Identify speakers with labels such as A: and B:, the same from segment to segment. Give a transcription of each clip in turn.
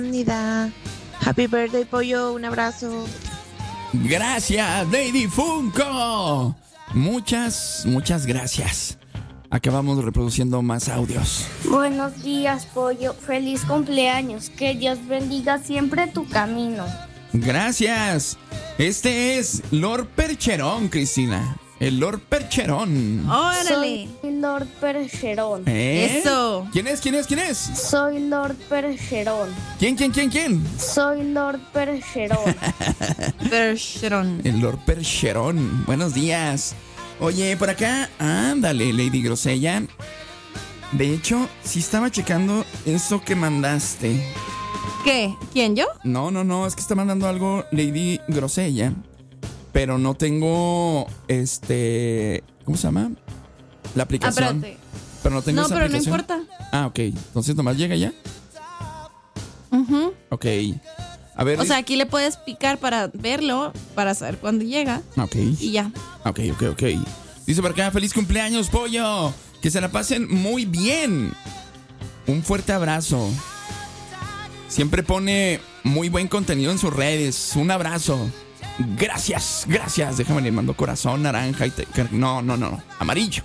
A: Happy birthday, pollo, un abrazo.
B: Gracias, Lady Funko. Muchas gracias. Acabamos reproduciendo más audios.
C: Buenos días, pollo. Feliz cumpleaños. Que Dios bendiga siempre tu camino.
B: Gracias. Este es Lord Percherón, Cristina. El Lord Percherón.
C: ¡Órale! Soy Lord Percherón.
A: Eso.
B: ¿Quién es?
C: Soy Lord Percherón.
B: ¿Quién?
C: Soy Lord Percherón.
A: Percherón.
B: El Lord Percherón. Buenos días. Oye, por acá, ándale, Lady Grosella. De hecho, sí estaba checando eso que mandaste.
A: ¿Qué? ¿Quién, yo?
B: No, es que está mandando algo Lady Grosella. Pero no tengo, ¿cómo se llama? La aplicación.
A: Espérate.
B: Pero no tengo esa aplicación.
A: No importa.
B: Ok, entonces nomás llega ya. Ok. A ver.
A: O sea, aquí le puedes picar para verlo, para saber cuándo llega.
B: Ok.
A: Y ya.
B: Ok. Dice por acá, feliz cumpleaños, pollo. Que se la pasen muy bien. Un fuerte abrazo. Siempre pone muy buen contenido en sus redes. Un abrazo. Gracias. Déjame, le mando corazón, naranja y no. Amarillo.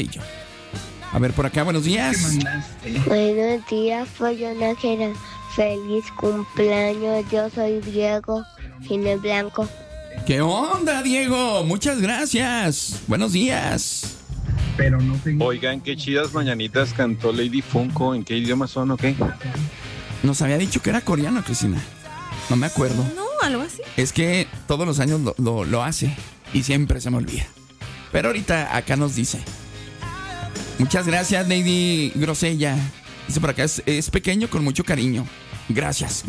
B: A ver, por acá, buenos días.
C: ¿Qué mandaste? Buenos días, pollo Nájera. Feliz cumpleaños. Yo soy Diego Gine Blanco.
B: ¿Qué onda, Diego? Muchas gracias. Buenos días.
D: Pero no tengo... Oigan, qué chidas mañanitas cantó Lady Funko. ¿En qué idioma son o qué?
B: Nos había dicho que era coreano, Cristina. No me acuerdo.
A: No, algo así.
B: Es que todos los años lo hace y siempre se me olvida. Pero ahorita acá nos dice. Muchas gracias, Lady Grosella. Dice por acá, es pequeño con mucho cariño. Gracias.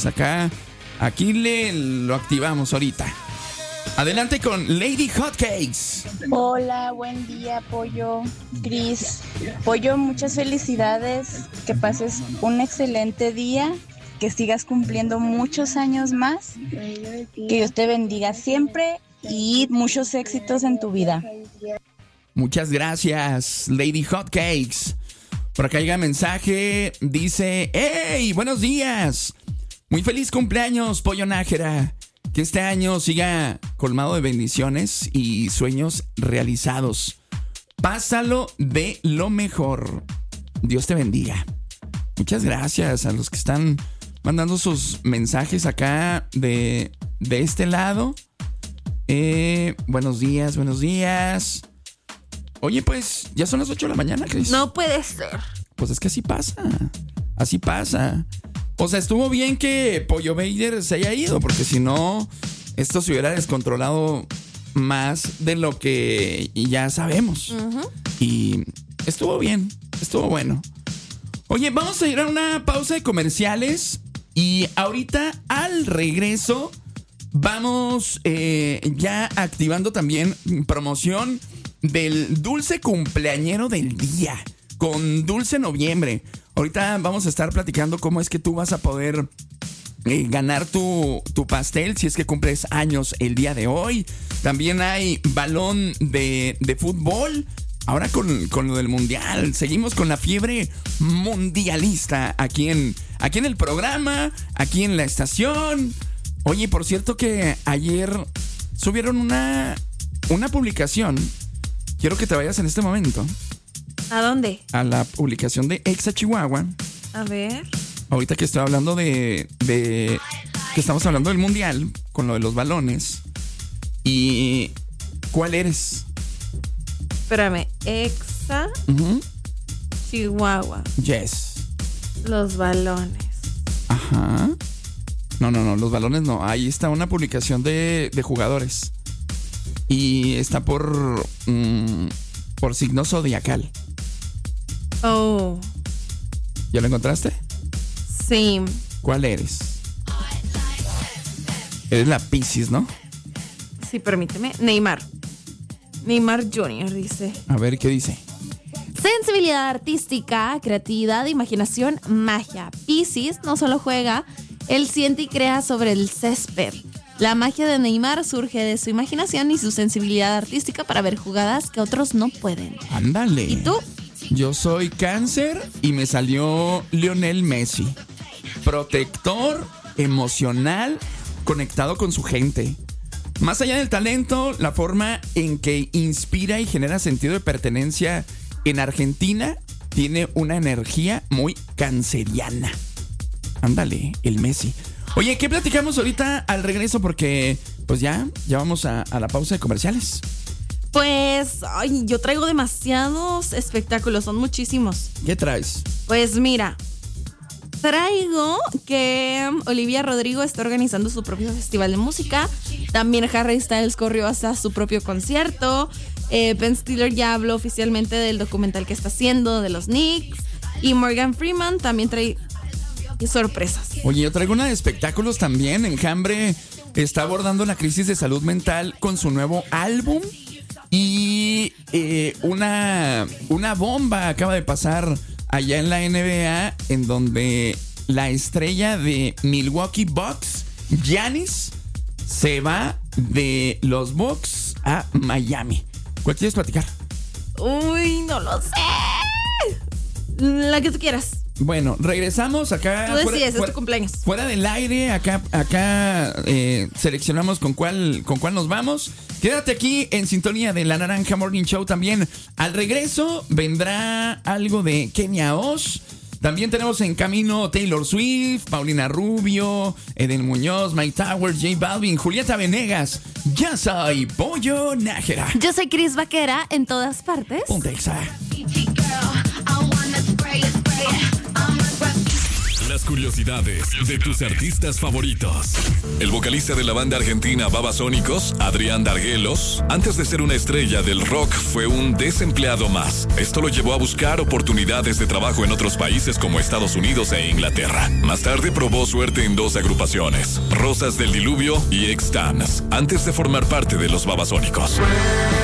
B: Aquí lo activamos ahorita. Adelante con Lady Hotcakes.
E: Hola, buen día, pollo. Cris. Pollo, muchas felicidades. Que pases un excelente día. Que sigas cumpliendo muchos años más. Que Dios te bendiga siempre y muchos éxitos en tu vida.
B: Muchas gracias, Lady Hotcakes. Por acá llega mensaje, dice: ¡Hey! ¡Buenos días! Muy feliz cumpleaños, Pollo Nájera. Que este año siga colmado de bendiciones y sueños realizados. Pásalo de lo mejor. Dios te bendiga. Muchas gracias a los que están mandando sus mensajes acá de este lado. Buenos días. Oye, pues, ya son las 8 de la mañana, Cris.
A: No puede ser.
B: Pues es que así pasa. O sea, estuvo bien que Pollo Vader se haya ido, porque si no, esto se hubiera descontrolado más de lo que ya sabemos. Uh-huh. Y estuvo bien, estuvo bueno. Oye, vamos a ir a una pausa de comerciales y ahorita al regreso vamos ya activando también promoción del dulce cumpleañero del día con Dulce Noviembre. Ahorita vamos a estar platicando cómo es que tú vas a poder ganar tu pastel si es que cumples años el día de hoy. También hay balón de fútbol. Ahora con lo del mundial. Seguimos con la fiebre mundialista aquí en el programa, aquí en la estación. Oye, por cierto que ayer subieron una publicación. Quiero que te vayas en este momento.
A: ¿A dónde?
B: A la publicación de Exa Chihuahua.
A: A ver.
B: Ahorita que estoy hablando que estamos hablando del mundial, con lo de los balones. ¿Y cuál eres?
A: Espérame, Exa Chihuahua.
B: Yes.
A: Los balones.
B: Ajá. No, los balones no. Ahí está una publicación de jugadores. Y está por signo zodiacal.
A: Oh.
B: ¿Ya lo encontraste?
A: Sí.
B: ¿Cuál eres? Eres la Piscis, ¿no?
A: Sí, permíteme. Neymar Jr. dice.
B: A ver, ¿qué dice?
A: Sensibilidad artística, creatividad, imaginación, magia. Piscis no solo juega, él siente y crea sobre el césped. La magia de Neymar surge de su imaginación y su sensibilidad artística para ver jugadas que otros no pueden.
B: Ándale.
A: ¿Y tú?
B: Yo soy Cáncer y me salió Lionel Messi. protector, emocional, conectado con su gente. Más allá del talento, la forma en que inspira y genera sentido de pertenencia en Argentina tiene una energía muy canceriana. Ándale, el Messi. Oye, ¿qué platicamos ahorita al regreso? Porque pues ya vamos a la pausa de comerciales.
A: Pues, yo traigo demasiados espectáculos, son muchísimos.
B: ¿Qué traes?
A: Pues mira, traigo que Olivia Rodrigo está organizando su propio festival de música. También Harry Styles corrió hasta su propio concierto. Ben Stiller ya habló oficialmente del documental que está haciendo de los Knicks. Y Morgan Freeman también trae sorpresas.
B: Oye, yo traigo una de espectáculos también. Enjambre está abordando la crisis de salud mental con su nuevo álbum. Y una bomba acaba de pasar allá en la NBA, en donde la estrella de Milwaukee Bucks, Giannis, se va de los Bucks a Miami. ¿Cuál quieres platicar?
A: Uy, no lo sé. La que tú quieras.
B: Bueno, regresamos acá.
A: Tú decides, es tu cumpleaños.
B: Fuera del aire, acá seleccionamos con cuál nos vamos. Quédate aquí en sintonía de La Naranja Morning Show también. Al regreso vendrá algo de Kenia Oz. También tenemos en camino Taylor Swift, Paulina Rubio, Eden Muñoz, Mike Towers, J Balvin, Julieta Venegas. Ya soy Pollo Nájera.
A: Yo soy Cris Vaquera en todas partes.
B: Ponte Exa.
F: Las curiosidades de tus artistas favoritos. El vocalista de la banda argentina Babasónicos, Adrián Darguelos, antes de ser una estrella del rock, fue un desempleado más. Esto lo llevó a buscar oportunidades de trabajo en otros países como Estados Unidos e Inglaterra. Más tarde probó suerte en 2 agrupaciones, Rosas del Diluvio y Extans, antes de formar parte de los Babasónicos.